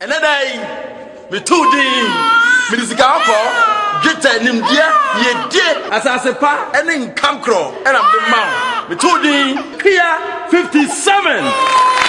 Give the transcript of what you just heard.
day, me 2 din. Me is Gapa, get a Nimdia, ye dear, as I say, pa, and then Camcro, and I'm the man. Me 2 din, clear 57.